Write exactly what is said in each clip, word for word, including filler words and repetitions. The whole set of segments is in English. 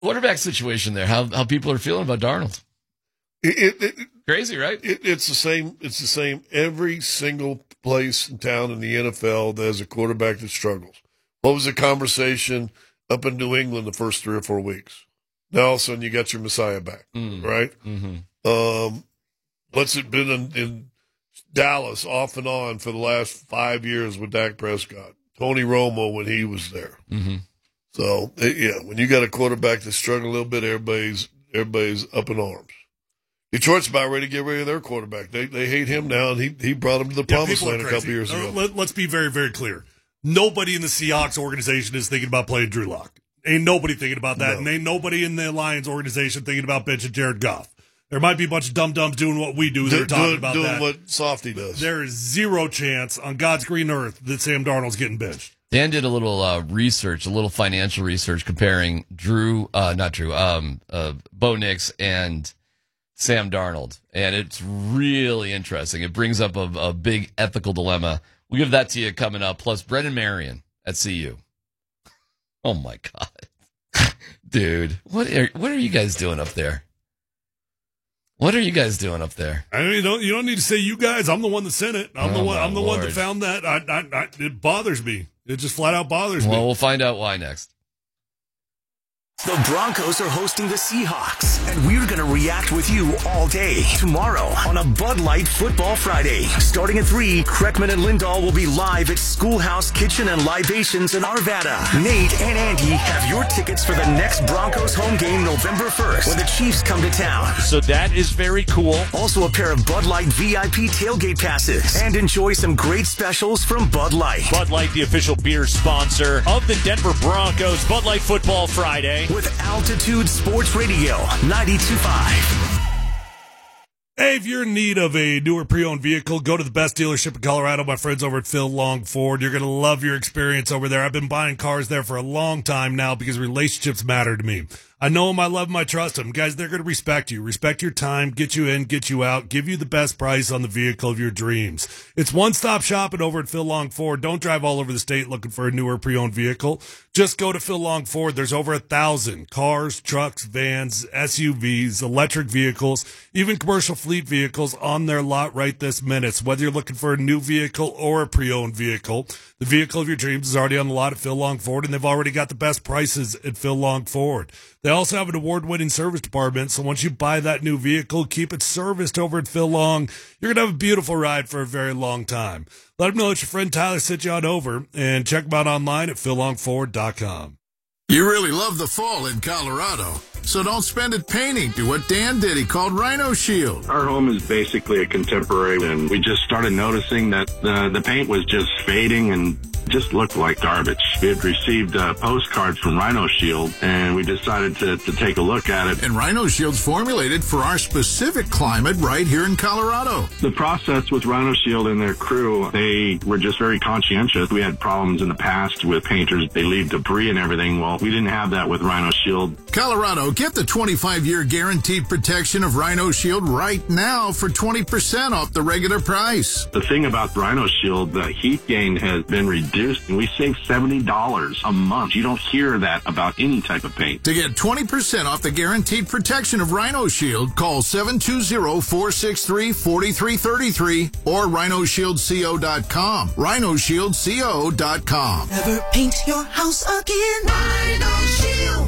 quarterback situation there, how how people are feeling about Darnold. It, it, it, Crazy, right? It, it's the same. It's the same every single place in town in the N F L that has a quarterback that struggles. What was the conversation up in New England the first three or four weeks? Now all of a sudden you got your Messiah back, mm. right? Mm-hmm. Um, what's it been in, in Dallas off and on for the last five years with Dak Prescott? Tony Romo when he was there. Mm-hmm. So, it, yeah, when you got a quarterback that's struggling a little bit, everybody's everybody's up in arms. Detroit's about ready to get rid of their quarterback. They they hate him now, and he he brought them to the yeah, promised land a couple years ago. Uh, let, let's be very, very clear. Nobody in the Seahawks organization is thinking about playing Drew Lock. Ain't nobody thinking about that, no. And ain't nobody in the Lions organization thinking about benching Jared Goff. There might be a bunch of dum-dums doing what we do. They're talking doing, about doing that. what Softy does. There is zero chance on God's green earth that Sam Darnold's getting benched. Dan did a little uh, research, a little financial research comparing Drew, uh, not Drew, um, uh, Bo Nix and Sam Darnold, and it's really interesting. It brings up a, a big ethical dilemma. We'll give that to you coming up, plus Brendan Marion at C U. Oh, my God. Dude, what are, what are you guys doing up there? What are you guys doing up there? I mean, you don't, you don't need to say you guys. I'm the one that sent it. I'm oh, the one. I'm the Lord. one that found that. I, I, I, it bothers me. It just flat out bothers well, me. Well, we'll find out why next. The Broncos are hosting the Seahawks, and we're going to react with you all day tomorrow on a Bud Light Football Friday. Starting at three, Kreckman and Lindahl will be live at Schoolhouse Kitchen and Libations in Arvada. Nate and Andy have your tickets for the next Broncos home game November first when the Chiefs come to town. So that is very cool. Also a pair of Bud Light V I P tailgate passes, and enjoy some great specials from Bud Light. Bud Light, the official beer sponsor of the Denver Broncos. Bud Light Football Friday. With Altitude Sports Radio, ninety-two point five. Hey, if you're in need of a newer pre-owned vehicle, go to the best dealership in Colorado. My friends over at Phil Long Ford. You're going to love your experience over there. I've been buying cars there for a long time now because relationships matter to me. I know them, I love them, I trust them. Guys, they're going to respect you. Respect your time, get you in, get you out, give you the best price on the vehicle of your dreams. It's one-stop shopping over at Phil Long Ford. Don't drive all over the state looking for a newer pre-owned vehicle. Just go to Phil Long Ford. There's over a thousand cars, trucks, vans, S U Vs, electric vehicles, even commercial fleet vehicles on their lot right this minute. So whether you're looking for a new vehicle or a pre-owned vehicle, the vehicle of your dreams is already on the lot at Phil Long Ford, and they've already got the best prices at Phil Long Ford. They also have an award-winning service department, so once you buy that new vehicle, keep it serviced over at Phil Long. You're going to have a beautiful ride for a very long time. Let them know that your friend Tyler sent you on over, and check them out online at phil long ford dot com. You really love the fall in Colorado, so don't spend it painting. Do what Dan did. He called Rhino Shield. Our home is basically a contemporary, and we just started noticing that the, the paint was just fading and just looked like garbage. We had received uh, postcards from Rhino Shield, and we decided to, to take a look at it. And Rhino Shield's formulated for our specific climate right here in Colorado. The process with Rhino Shield and their crew, they were just very conscientious. We had problems in the past with painters. They leave debris and everything. Well, we didn't have that with Rhino Shield. Colorado, get the twenty-five year guaranteed protection of Rhino Shield right now for twenty percent off the regular price. The thing about Rhino Shield, the heat gain has been reduced, and we save seventy dollars a month. You don't hear that about any type of paint. To get twenty percent off the guaranteed protection of Rhino Shield, call seven two zero, four six three, four three three three or rhino shield co dot com. rhino shield co dot com. Never paint your house again. Rhino Shield.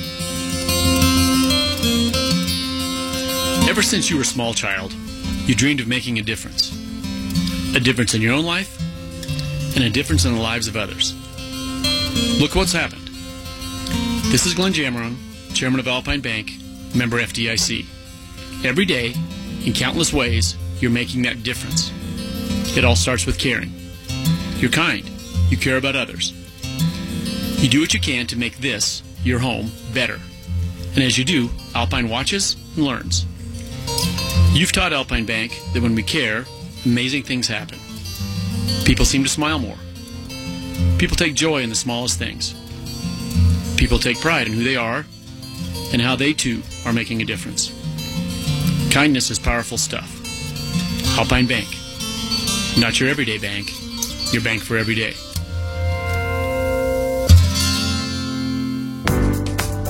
Ever since you were a small child, you dreamed of making a difference. A difference in your own life, and a difference in the lives of others. Look what's happened. This is Glenn Jammeron, Chairman of Alpine Bank, member F D I C. Every day, in countless ways, you're making that difference. It all starts with caring. You're kind. You care about others. You do what you can to make this, your home, better. And as you do, Alpine watches and learns. You've taught Alpine Bank that when we care, amazing things happen. People seem to smile more. People take joy in the smallest things. People take pride in who they are and how they too are making a difference. Kindness is powerful stuff. Alpine Bank. Not your everyday bank, your bank for every day.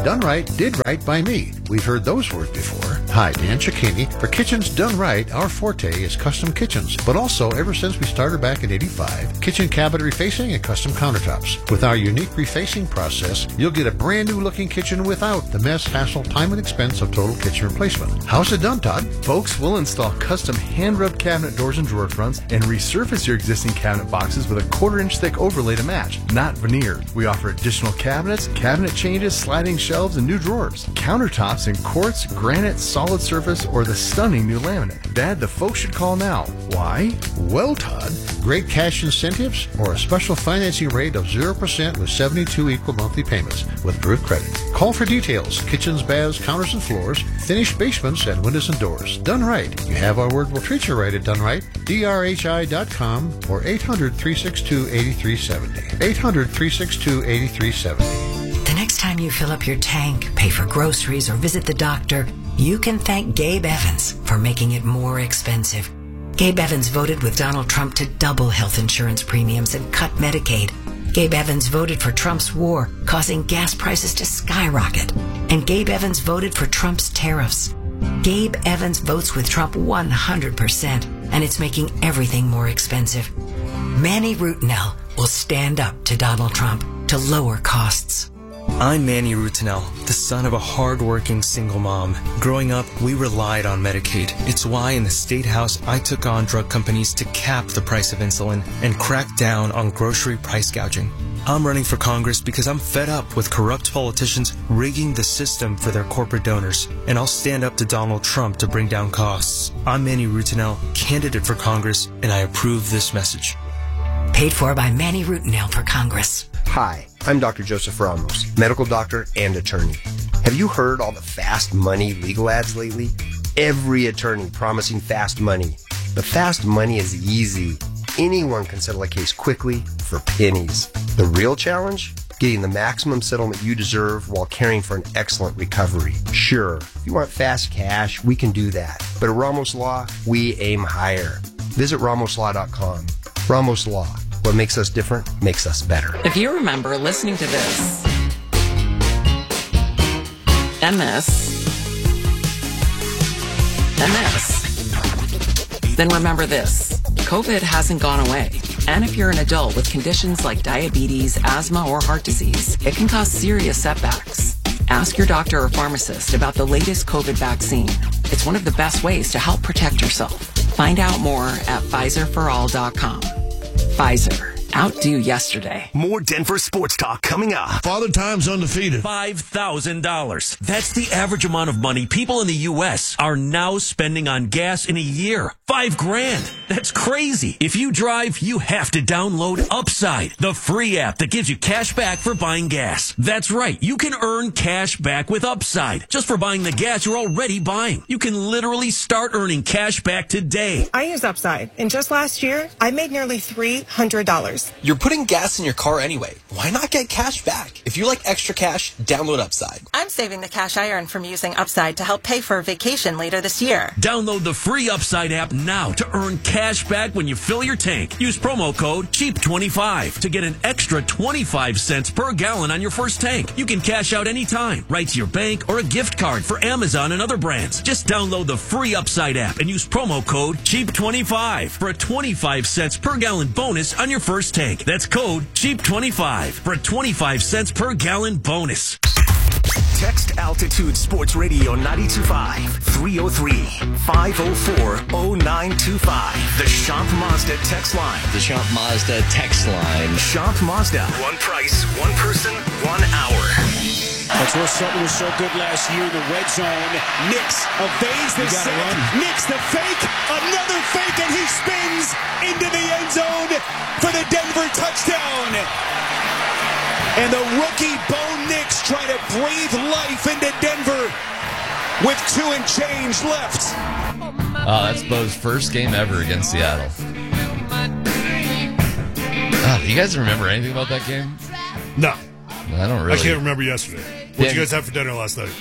Done Right, Did Right by Me. We've heard those words before. Hi, Dan Cicchini. For Kitchens Done Right, our forte is custom kitchens, but also ever since we started back in eighty-five, kitchen cabinet refacing and custom countertops. With our unique refacing process, you'll get a brand new looking kitchen without the mess, hassle, time, and expense of total kitchen replacement. How's it done, Todd? Folks, we'll install custom hand-rubbed cabinet doors and drawer fronts and resurface your existing cabinet boxes with a quarter-inch thick overlay to match, not veneer. We offer additional cabinets, cabinet changes, sliding shelves, and new drawers. Countertops in quartz, granite, solid surface, or the stunning new laminate. Dad, the folks should call now. Why? Well, Todd, great cash incentives or a special financing rate of zero percent with seventy-two equal monthly payments with approved credit. Call for details. Kitchens, baths, counters, and floors, finished basements, and windows and doors. Done Right. You have our word, we'll treat you right at Done Right. D R H I dot com or eight hundred, three six two, eight three seven zero. eight hundred, three six two, eight three seven zero. The next time you fill up your tank, pay for groceries, or visit the doctor, you can thank Gabe Evans for making it more expensive. Gabe Evans voted with Donald Trump to double health insurance premiums and cut Medicaid. Gabe Evans voted for Trump's war, causing gas prices to skyrocket. And Gabe Evans voted for Trump's tariffs. Gabe Evans votes with Trump one hundred percent, and it's making everything more expensive. Manny Rutinel will stand up to Donald Trump to lower costs. I'm Manny Rutinel, the son of a hard-working single mom. Growing up, we relied on Medicaid. It's why in the State House I took on drug companies to cap the price of insulin and crack down on grocery price gouging. I'm running for Congress because I'm fed up with corrupt politicians rigging the system for their corporate donors, and I'll stand up to Donald Trump to bring down costs. I'm Manny Rutinel, candidate for Congress, and I approve this message. Paid for by Manny Rutinel for Congress. Hi, I'm Doctor Joseph Ramos, medical doctor and attorney. Have you heard all the fast money legal ads lately? Every attorney promising fast money. But fast money is easy. Anyone can settle a case quickly for pennies. The real challenge? Getting the maximum settlement you deserve while caring for an excellent recovery. Sure, if you want fast cash, we can do that. But at Ramos Law, we aim higher. Visit ramos law dot com. Ramos Law. What makes us different makes us better. If you remember listening to this, and this, and this, then remember this. COVID hasn't gone away. And if you're an adult with conditions like diabetes, asthma, or heart disease, it can cause serious setbacks. Ask your doctor or pharmacist about the latest COVID vaccine. It's one of the best ways to help protect yourself. Find out more at Pfizer for all dot com. Pfizer. Outdo yesterday. More Denver sports talk coming up. Father Time's undefeated. five thousand dollars. That's the average amount of money people in the U S are now spending on gas in a year. Five grand. That's crazy. If you drive, you have to download Upside, the free app that gives you cash back for buying gas. That's right. You can earn cash back with Upside just for buying the gas you're already buying. You can literally start earning cash back today. I use Upside, and just last year, I made nearly three hundred dollars. You're putting gas in your car anyway. Why not get cash back? If you like extra cash, download Upside. I'm saving the cash I earn from using Upside to help pay for a vacation later this year. Download the free Upside app now to earn cash back when you fill your tank. Use promo code cheap twenty-five to get an extra twenty-five cents per gallon on your first tank. You can cash out anytime, right to your bank or a gift card for Amazon and other brands. Just download the free Upside app and use promo code cheap twenty-five for a twenty-five cents per gallon bonus on your first tank. That's code cheap twenty-five for a twenty-five cents per gallon bonus. Text Altitude Sports Radio ninety-two point five, three oh three, five oh four, oh nine two five. The Schomp Mazda text line. The Schomp Mazda text line. Schomp Mazda. One price, one person, one hour. That's where Sutton was so good last year in the red zone. Nix evades the sack. Nix the fake. Another fake, and he spins into the end zone for the Denver touchdown. And the rookie Bo Nix trying to breathe life into Denver with two and change left. Uh, that's Bo's first game ever against Seattle. Uh, do you guys remember anything about that game? No. I don't really. I can't remember yesterday. What did you guys have for dinner last night?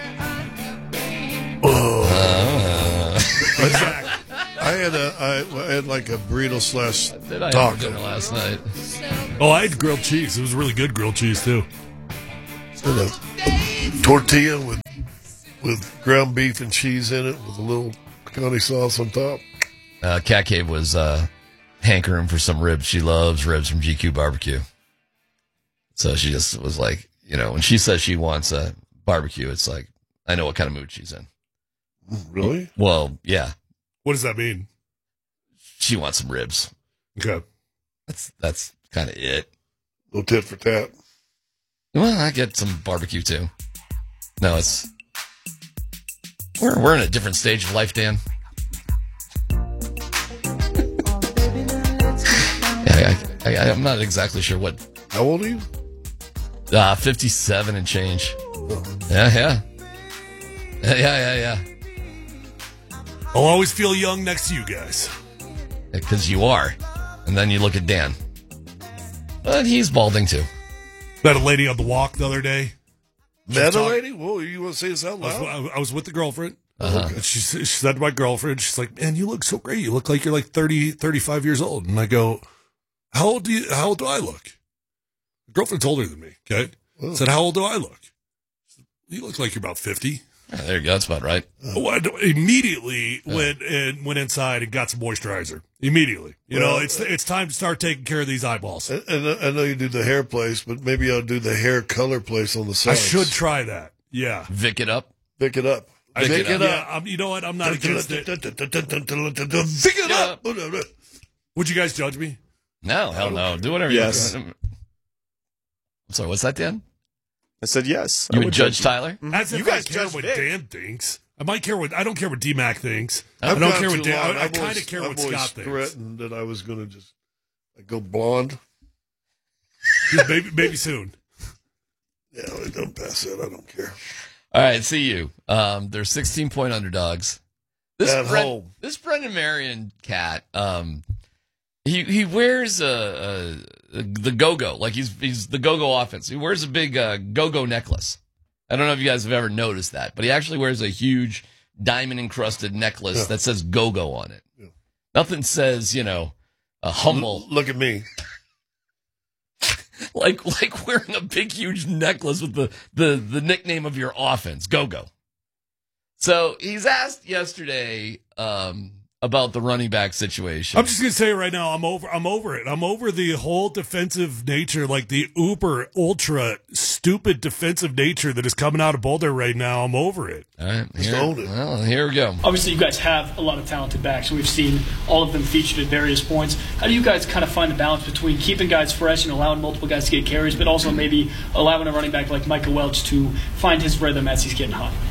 Oh. Uh. I had a I, I had like a burrito slash Did I taco have dinner last night? Oh, I had grilled cheese. It was really good grilled cheese too. tortilla with with ground beef and cheese in it with a little picante sauce on top. Uh, Cat Cave was uh, hankering for some ribs. She loves ribs from G Q Barbecue. So she just was like, you know, when she says she wants a barbecue, it's like, I know what kind of mood she's in. Really? Well, yeah. What does that mean? She wants some ribs. Okay. That's that's kind of it. No tit for tat. Well, I get some barbecue too. No, it's we're we're in a different stage of life, Dan. yeah, I, I, I'm not exactly sure what. How old are you? Uh, fifty-seven and change. Yeah, yeah, yeah, yeah, yeah. I'll always feel young next to you guys. Because you are. And then you look at Dan. But he's balding too. Met a lady on the walk the other day. Met a lady? Whoa, you want to say this out loud? I was, I was with the girlfriend. Uh-huh. And she, she said to my girlfriend, she's like, man, you look so great. You look like you're like thirty, thirty-five years old. And I go, how old do you, how old do I look? The girlfriend's older than me. Okay. Oh. I said, how old do I look? Said, you look like you're about fifty. Yeah, there you go. That's about right. Oh, I immediately yeah. went and went inside and got some moisturizer. Immediately, you well, know, it's it's time to start taking care of these eyeballs. And, and I know you do the hair place, but maybe I'll do the hair color place on the side. I should try that. Yeah, Vic it up. Vic it up. Vic, Vic it up. Yeah, I'm, you know what? I'm not against it. Vic it up. Would you guys judge me? No, hell no. Do whatever yes. you want. I'm sorry. What's that, Dan? I said yes. You I would judge judge Tyler? Mm-hmm. As if you guys I care judge what Vic. Dan thinks. I might care what I don't care what D Mac thinks. I've I don't gone care what too Dan. long. I, I I've kind always- of care I've what always Scott thinks. threatened that I was going to just like, go blonde. maybe, maybe soon. Yeah, don't pass that. I don't care. All right, see you. Um, they're sixteen point underdogs. This At Brent, home. This Brendan Marion cat. Um, he he wears a, a, a the go go like he's he's the go go offense. He wears a big uh, go go necklace. I don't know if you guys have ever noticed that, but he actually wears a huge diamond encrusted necklace Yeah. that says go go on it. Yeah. Nothing says you know a humble. L- look at me. like like wearing a big huge necklace with the, the, the nickname of your offense, go-go. So he's asked yesterday um, about the running back situation. I'm just gonna say right now, I'm over. I'm over it. I'm over the whole defensive nature, like the uber ultra stupid defensive nature that is coming out of Boulder right now. I'm over it. All right, Just here, own it. well, here we go. Obviously, you guys have a lot of talented backs. We've seen all of them featured at various points. How do you guys kind of find the balance between keeping guys fresh and allowing multiple guys to get carries, but also maybe allowing a running back like Michael Welch to find his rhythm as he's getting hot?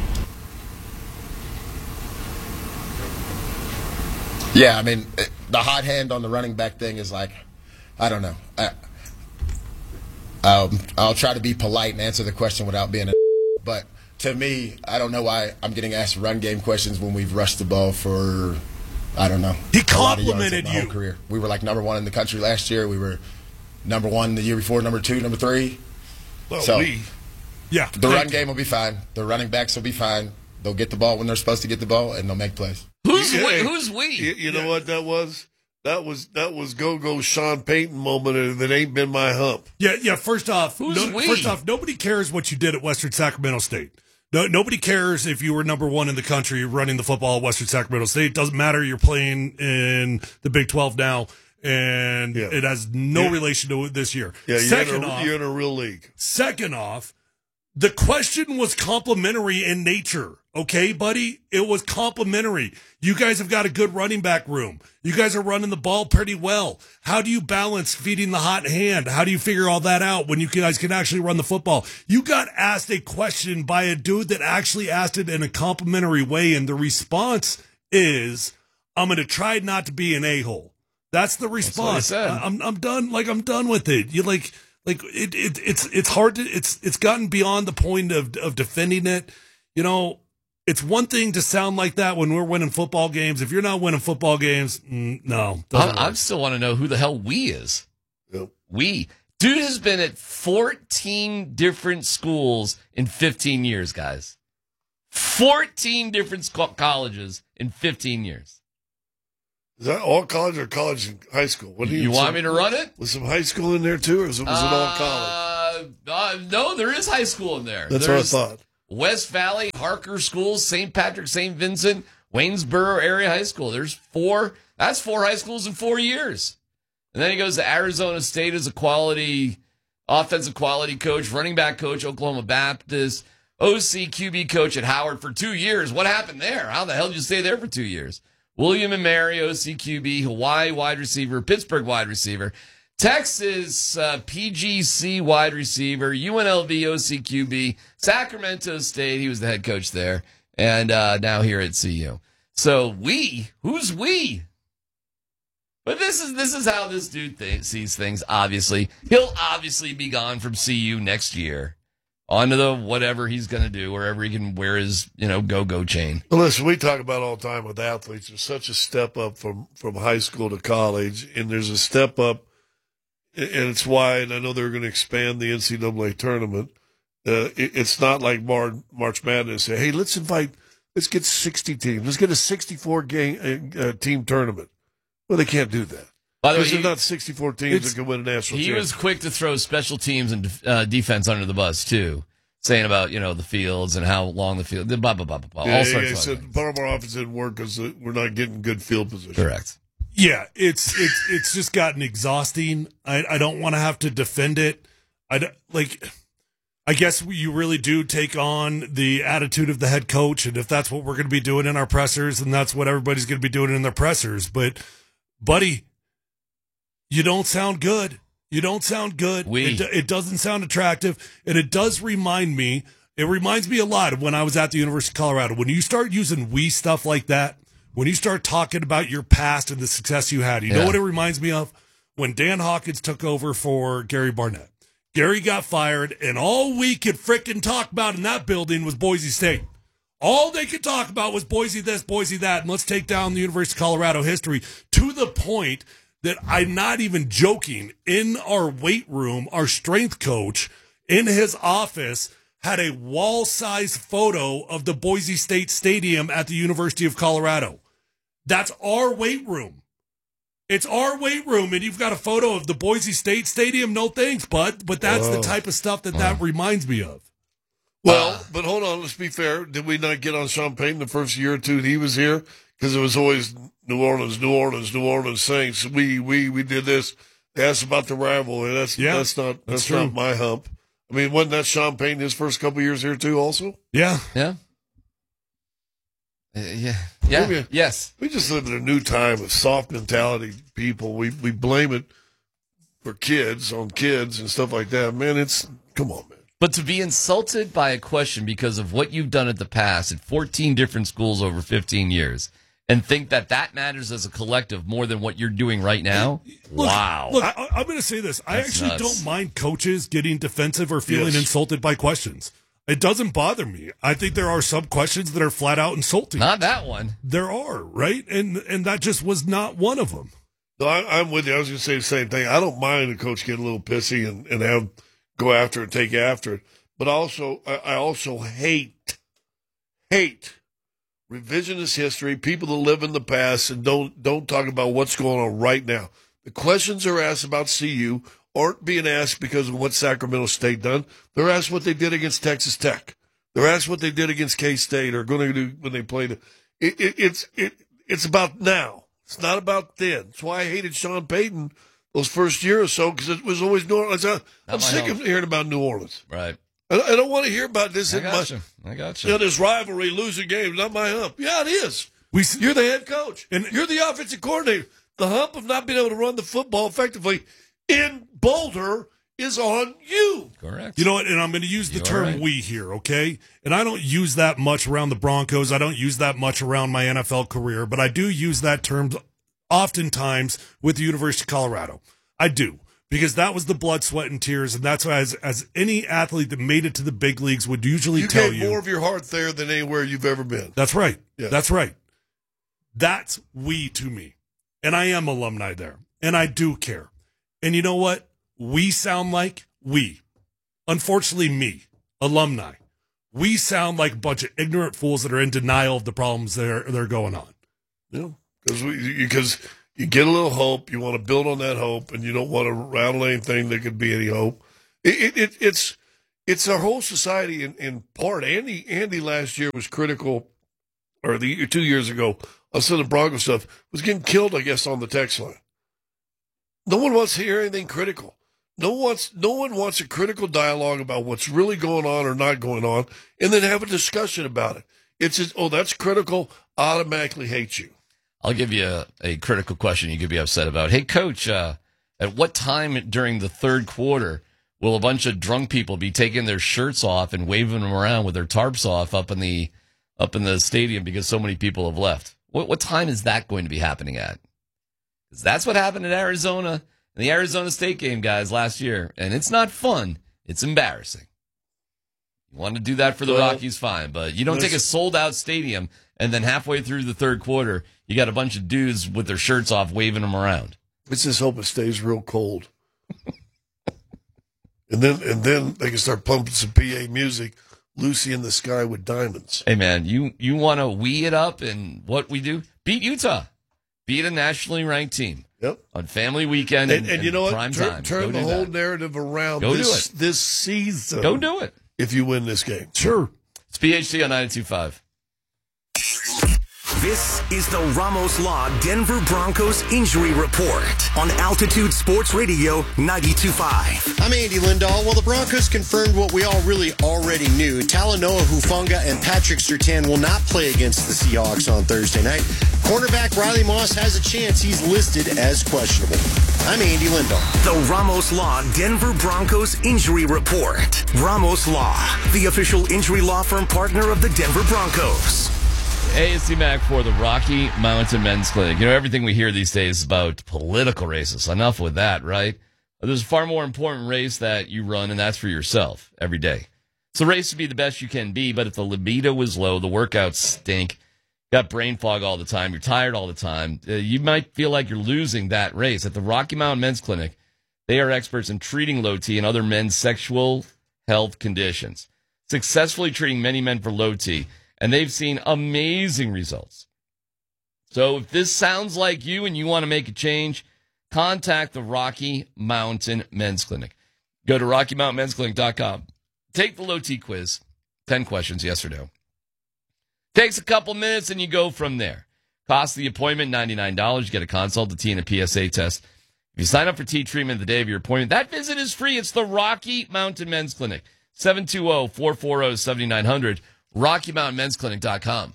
Yeah, I mean, it, the hot hand on the running back thing is like, I don't know. I, um, I'll try to be polite and answer the question without being a but to me, I don't know why I'm getting asked run game questions when we've rushed the ball for, I don't know. He a lot of yards complimented in my whole you. career. We were like number one in the country last year. We were number one the year before, number two, number three. Well, so we. Yeah. the run game will be fine. The running backs will be fine. They'll get the ball when they're supposed to get the ball, and they'll make plays. Who's Yeah, we? hey, Who's we? You, you know what that was? That was that was go go Sean Payton moment, and that ain't been my hump. Yeah, yeah. First off, Who's no, we? first off, nobody cares what you did at Western Sacramento State. No, nobody cares if you were number one in the country running the football at Western Sacramento State. It doesn't matter. You're playing in the Big twelve now, and Yeah. it has no Yeah. relation to this year. Yeah, you're, Second in a, off, you're in a real league. Second off, the question was complimentary in nature. Okay, buddy? It was complimentary. You guys have got a good running back room. You guys are running the ball pretty well. How do you balance feeding the hot hand? How do you figure all that out when you guys can actually run the football? You got asked a question by a dude that actually asked it in a complimentary way, and the response is, I'm going to try not to be an a-hole. That's the response. That's what he said. I- I'm I'm done. Like, I'm done with it. You like... Like it, it, it's it's hard to it's it's gotten beyond the point of of defending it. You know, it's one thing to sound like that when we're winning football games. If you're not winning football games, mm, no. doesn't I, I work. still want to know who the hell we is. Yep. We. Dude has been at fourteen different schools in fifteen years, guys. fourteen different sco- colleges in fifteen years. Is that all college or college and high school? What do You want me to run it? Was some high school in there too, or was it, was it all college? Uh, uh, no, there is high school in there. That's There's, what I thought. West Valley, Harker Schools, Saint Patrick, Saint Vincent, Waynesboro Area High School. There's four. That's four high schools in four years. And then he goes to Arizona State as a quality, offensive quality coach, running back coach, Oklahoma Baptist, O C Q B coach at Howard for two years. What happened there? How the hell did you stay there for two years? William and Mary, O C Q B, Hawaii wide receiver, Pittsburgh wide receiver, Texas uh, P G C wide receiver, U N L V O C Q B, Sacramento State. He was the head coach there, and uh, now here at C U. So we, who's we? But this is this is how this dude th- sees things. Obviously, he'll obviously be gone from C U next year, on to the whatever he's going to do, wherever he can wear his you know go go chain. Well, listen, we talk about all the time with athletes. There's such a step up from from high school to college, and there's a step up. And it's why, and I know they're going to expand the N C double A tournament. Uh, it, it's not like Mar- March Madness. Say, hey, let's invite, let's get sixty teams. Let's get a sixty-four game uh, team tournament. Well, they can't do that. By the way, because there's not sixty-four teams that can win a national He championship. was quick to throw special teams and uh, defense under the bus, too, saying about, you know, the fields and how long the field, blah, blah, blah, blah, blah, Yeah, all yeah, sorts yeah, of so things. part of our offense didn't work because we're not getting good field position. Correct. Yeah, it's it's it's just gotten exhausting. I I don't want to have to defend it. I don't- like. I guess you really do take on the attitude of the head coach, and if that's what we're going to be doing in our pressers, then that's what everybody's going to be doing in their pressers. But, buddy, you don't sound good. You don't sound good. We. It, do- it doesn't sound attractive, and it does remind me. It reminds me a lot of when I was at the University of Colorado. When you start using we stuff like that, when you start talking about your past and the success you had, you Yeah. know what it reminds me of? When Dan Hawkins took over for Gary Barnett. Gary got fired, and all we could frickin' talk about in that building was Boise State. All they could talk about was Boise this, Boise that, and let's take down the University of Colorado history to the point that I'm not even joking. In our weight room, our strength coach in his office had a wall-sized photo of the Boise State Stadium at the University of Colorado. That's our weight room. It's our weight room, and you've got a photo of the Boise State Stadium. No thanks, bud. But that's Whoa. the type of stuff that that reminds me of. Well, Uh, but hold on, let's be fair. Did we not get on Sean Payton the first year or two that he was here? Because it was always New Orleans, New Orleans, New Orleans Saints. We, we, we did this. They asked about the rivalry. That's Yeah, that's not that's that's, true. not my hump. I mean, wasn't that Sean Payton his first couple years here too? Also, Yeah. Yeah. Uh, yeah. Yeah. Maybe- Yes. we just live in a new time of soft mentality people. We we blame it for kids on kids and stuff like that. Man, it's come on, man. But to be insulted by a question because of what you've done at the past at fourteen different schools over fifteen years and think that that matters as a collective more than what you're doing right now? Look, wow. Look, I, I'm going to say this. I That's actually nuts. don't mind coaches getting defensive or feeling Yes. insulted by questions. It doesn't bother me. I think there are some questions that are flat out insulting. Not that one. There are, right? And and that just was not one of them. No, I, I'm with you. I was going to say the same thing. I don't mind a coach getting a little pissy and, and have go after it, take after it. But also, I, I also hate, hate revisionist history, people that live in the past and don't don't talk about what's going on right now. The questions are asked about C U aren't being asked because of what Sacramento State done. They're asked what they did against Texas Tech. They're asked what they did against K-State or going to do when they played. It, it, it's it, it's about now. It's not about then. That's why I hated Sean Payton those first year or so because it was always New Orleans. I, I'm my sick help. of hearing about New Orleans. Right. I, I don't want to hear about this. I in got my, you. I got you you. know, this rivalry, losing games, not my hump. Yeah, it is. We You're the head coach, and you're the offensive coordinator. The hump of not being able to run the football effectively in Boulder is on you. Correct. You know what? And I'm going to use the You are term right. we here, okay? And I don't use that much around the Broncos. I don't use that much around my N F L career, but I do use that term oftentimes with the University of Colorado. I do. Because that was the blood, sweat, and tears, and that's why, as, as any athlete that made it to the big leagues would usually You tell gave you. more of your heart there than anywhere you've ever been. That's right. Yeah. That's right. That's we to me. And I am alumni there. And I do care. And you know what? We sound like we. Unfortunately, me, alumni. We sound like a bunch of ignorant fools that are in denial of the problems that are, that are going on. Yeah, because we because you get a little hope, you want to build on that hope, and you don't want to rattle anything that could be any hope. It, it, it it's It's our whole society in, in part. Andy Andy last year was critical, or the two years ago, of some of the Broncos stuff, was getting killed, I guess, on the text line. No one wants to hear anything critical. No one wants, no one wants a critical dialogue about what's really going on or not going on, and then have a discussion about it. It's just, oh, that's critical, automatically hate you. I'll give you a, a critical question you could be upset about. Hey, Coach, uh, at what time during the third quarter will a bunch of drunk people be taking their shirts off and waving them around with their tarps off up in the up in the stadium because so many people have left? What what time is that going to be happening at? Because that's what happened in Arizona, in the Arizona State game, guys, last year. And it's not fun. It's embarrassing. You want to do that for the well, Rockies, fine. But you don't take a sold-out stadium and then halfway through the third quarter, you got a bunch of dudes with their shirts off waving them around. Let's just hope it stays real cold. and then and then they can start pumping some P A music, Lucy in the Sky with Diamonds. Hey, man, you, you want to wee it up, and what we do? Beat Utah. Beat a nationally ranked team. Yep. On family weekend and, and, and, and you know prime what? Turn, time. turn the whole that. narrative around Go this, do it. this season. Go do it. If you win this game. Sure. It's P H D on ninety-two point five. This is the Ramos Law Denver Broncos Injury Report on Altitude Sports Radio ninety-two point five. I'm Andy Lindahl. Well, the Broncos confirmed what we all really already knew. Talanoa Hufanga and Patrick Surtain will not play against the Seahawks on Thursday night. Cornerback Riley Moss has a chance. He's listed as questionable. I'm Andy Lindahl. The Ramos Law Denver Broncos Injury Report. Ramos Law, the official injury law firm partner of the Denver Broncos. A S C Mac for the Rocky Mountain Men's Clinic. You know, everything we hear these days is about political races. Enough with that, right? There's a far more important race that you run, and that's for yourself every day. It's a race to be the best you can be, but if the libido is low, the workouts stink, got brain fog all the time, you're tired all the time, uh, you might feel like you're losing that race. At the Rocky Mountain Men's Clinic, they are experts in treating low T and other men's sexual health conditions, successfully treating many men for low T. And they've seen amazing results. So if this sounds like you and you want to make a change, contact the Rocky Mountain Men's Clinic. Go to rocky mountain men's clinic dot com. Take the low T quiz. ten questions, yes or no. Takes a couple minutes and you go from there. Cost of the appointment, ninety-nine dollars. You get a consult, a T, and a P S A test. If you sign up for T treatment the day of your appointment, that visit is free. It's the Rocky Mountain Men's Clinic. seven two zero, four four zero, seven nine zero zero. rocky mountain men's clinic dot com.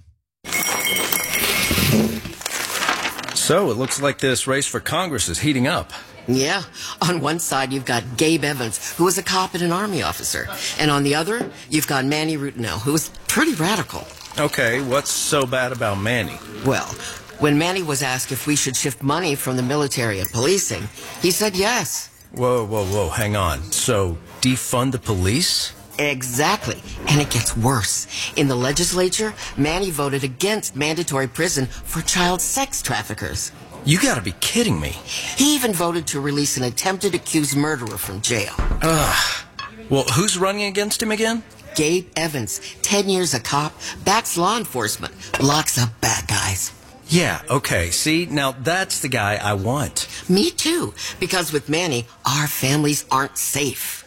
So it looks like this race for Congress is heating up. Yeah. On one side, you've got Gabe Evans, who was a cop and an Army officer. And on the other, you've got Manny Rutinel, who was pretty radical. Okay, what's so bad about Manny? Well, when Manny was asked if we should shift money from the military and policing, he said yes. Whoa, whoa, whoa, hang on. So, defund the police? Exactly. And it gets worse. In the legislature, Manny voted against mandatory prison for child sex traffickers. You gotta be kidding me. He even voted to release an attempted accused murderer from jail. Ugh. Well, who's running against him again? Gabe Evans. Ten years a cop, backs law enforcement, locks up bad guys. Yeah, okay. See, now that's the guy I want. Me too. Because with Manny, our families aren't safe.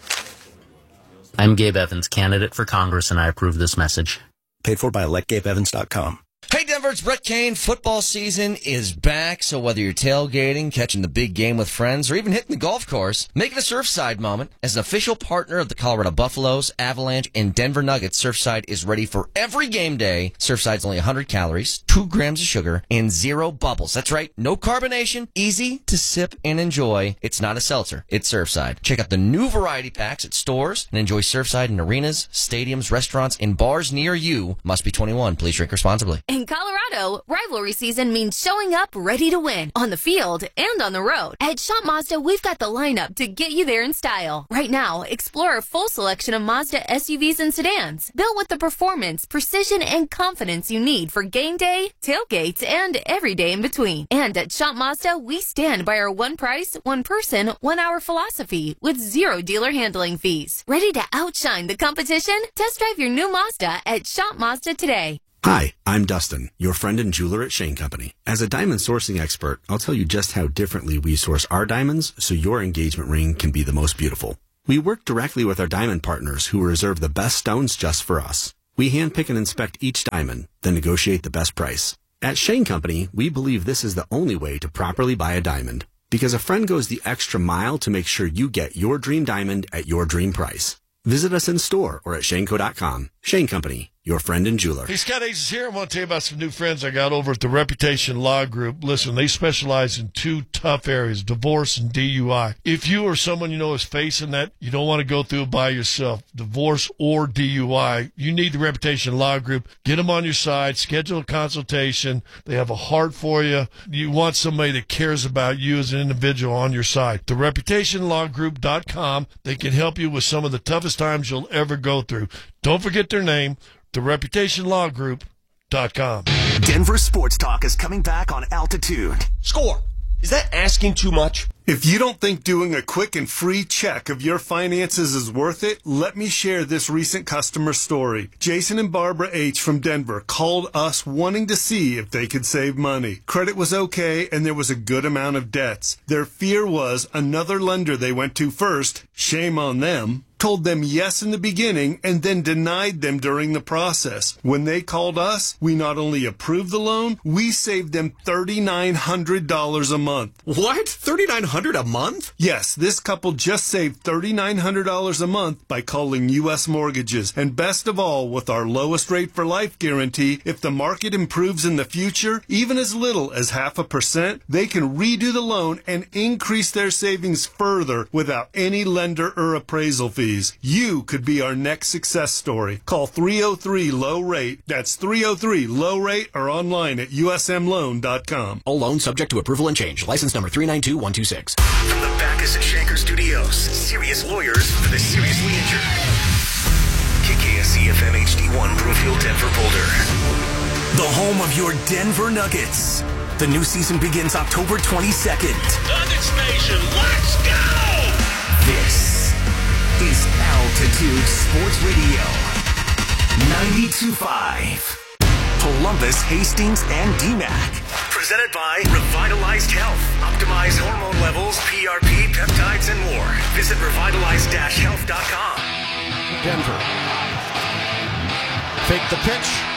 I'm Gabe Evans, candidate for Congress, and I approve this message. Paid for by elect gabe evans dot com. Hey Denver, it's Brett Kane. Football season is back, so whether you're tailgating, catching the big game with friends, or even hitting the golf course, make it a Surfside moment. As an official partner of the Colorado Buffaloes, Avalanche, and Denver Nuggets, Surfside is ready for every game day. Surfside's only one hundred calories, two grams of sugar, and zero bubbles. That's right, no carbonation, easy to sip and enjoy. It's not a seltzer, it's Surfside. Check out the new variety packs at stores and enjoy Surfside in arenas, stadiums, restaurants, and bars near you. Must be twenty-one. Please drink responsibly. In Colorado, rivalry season means showing up ready to win on the field and on the road. At Shop Mazda, we've got the lineup to get you there in style. Right now, explore a full selection of Mazda S U Vs and sedans, built with the performance, precision, and confidence you need for game day, tailgates, and every day in between. And at Shop Mazda, we stand by our one price, one person, one hour philosophy with zero dealer handling fees. Ready to outshine the competition? Test drive your new Mazda at Shop Mazda today. Hi, I'm Dustin, your friend and jeweler at Shane Company. As a diamond sourcing expert, I'll tell you just how differently we source our diamonds so your engagement ring can be the most beautiful. We work directly with our diamond partners who reserve the best stones just for us. We handpick and inspect each diamond, then negotiate the best price. At Shane Company, we believe this is the only way to properly buy a diamond, because a friend goes the extra mile to make sure you get your dream diamond at your dream price. Visit us in store or at shane co dot com. Shane Company, your friend and jeweler. Hey, Scott Hayes is here. I want to tell you about some new friends I got over at the Reputation Law Group. Listen, they specialize in two tough areas, divorce and D U I. If you or someone you know is facing that, you don't want to go through it by yourself, divorce or D U I, you need the Reputation Law Group. Get them on your side. Schedule a consultation. They have a heart for you. You want somebody that cares about you as an individual on your side. the reputation law group dot com. They can help you with some of the toughest times you'll ever go through. Don't forget their name, the reputation law group dot com. Denver Sports Talk is coming back on Altitude. Score. Is that asking too much? If you don't think doing a quick and free check of your finances is worth it, let me share this recent customer story. Jason and Barbara H. from Denver called us wanting to see if they could save money. Credit was okay, and there was a good amount of debts. Their fear was another lender they went to first, shame on them, told them yes in the beginning and then denied them during the process. When they called us, we not only approved the loan, we saved them three thousand nine hundred dollars a month. What? three thousand nine hundred dollars a month? Yes, this couple just saved three thousand nine hundred dollars a month by calling U S Mortgages. And best of all, with our lowest rate for life guarantee, if the market improves in the future, even as little as half a percent, they can redo the loan and increase their savings further without any lender or appraisal fees. You could be our next success story. Call three oh three low rate. That's three oh three low rate or online at U S M loan dot com. All loans subject to approval and change. License number three nine two one two six. From the Backus and Shanker Studios, serious lawyers for the seriously injured. K K S E F M H D one, Broomfield, Denver, Boulder. The home of your Denver Nuggets. The new season begins October twenty-second. Nuggets Nation, let's go! This is Altitude Sports Radio. ninety-two point five. Columbus, Hastings, and D MAC. Presented by Revitalized Health. Optimize hormone levels, P R P, peptides, and more. Visit revitalize dash health dot com. Denver. Fake the pitch.